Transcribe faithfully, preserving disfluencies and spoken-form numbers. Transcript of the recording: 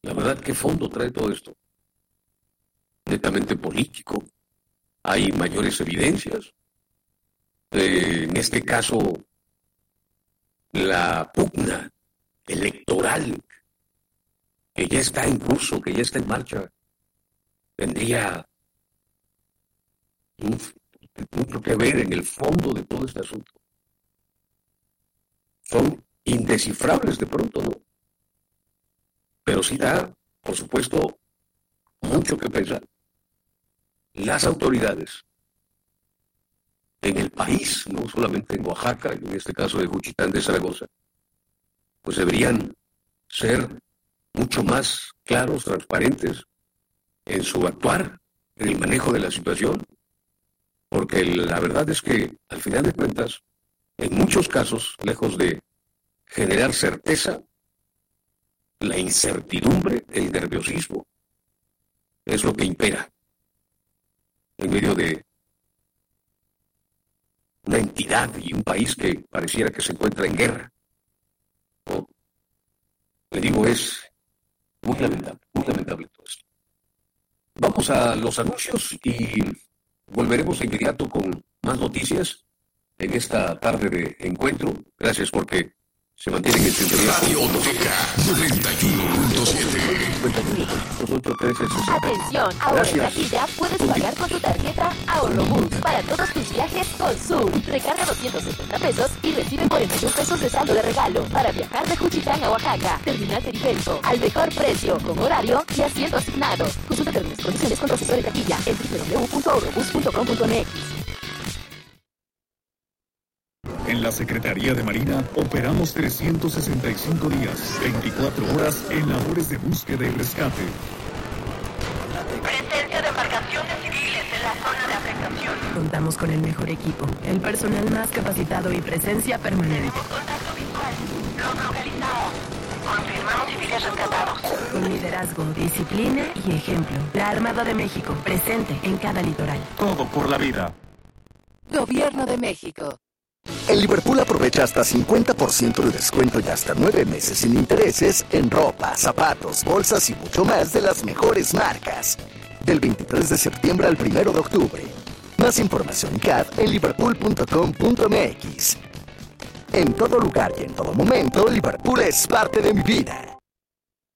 La verdad, ¿qué fondo trae todo esto? Netamente político. Hay mayores evidencias. Eh, en este caso, la pugna electoral que ya está en curso, que ya está en marcha, tendría mucho que ver en el fondo de todo este asunto. Son indescifrables de pronto, ¿no? Pero sí da, por supuesto, mucho que pensar. Las autoridades en el país, no solamente en Oaxaca, en este caso de Juchitán de Zaragoza, pues deberían ser mucho más claros, transparentes en su actuar, en el manejo de la situación, porque la verdad es que, al final de cuentas, en muchos casos, lejos de generar certeza, la incertidumbre, el nerviosismo, es lo que impera en medio de una entidad y un país que pareciera que se encuentra en guerra. ¿No? Le digo, es muy lamentable, muy lamentable todo esto. Vamos a los anuncios y volveremos de inmediato con más noticias en esta tarde de encuentro. Gracias porque se mantienen en sintonía. Radioteca noventa y uno punto siete. Atención, ahora en taquilla puedes pagar con tu tarjeta Ahorrobús para todos tus viajes con Zoom. Recarga doscientos setenta pesos y recibe cuarenta y un pesos de saldo de regalo para viajar de Juchitán a Oaxaca. Terminal Periférico, al mejor precio, con horario y asiento asignado. Consulta términos y condiciones con tu asesor de taquilla en doble u doble u doble u punto ahorrobús punto com punto m x. En la Secretaría de Marina operamos trescientos sesenta y cinco días, veinticuatro horas en labores de búsqueda y rescate. Presencia de embarcaciones civiles en la zona de afectación. Contamos con el mejor equipo, el personal más capacitado y presencia permanente. Tenemos contacto visual. Los localizamos. Confirmamos civiles rescatados. Con liderazgo, disciplina y ejemplo. La Armada de México, presente en cada litoral. Todo por la vida. Gobierno de México. En Liverpool aprovecha hasta cincuenta por ciento de descuento y hasta nueve meses sin intereses en ropa, zapatos, bolsas y mucho más de las mejores marcas. Del veintitrés de septiembre al primero de octubre. Más información C A D en liverpool punto com punto m x. En todo lugar y en todo momento, Liverpool es parte de mi vida.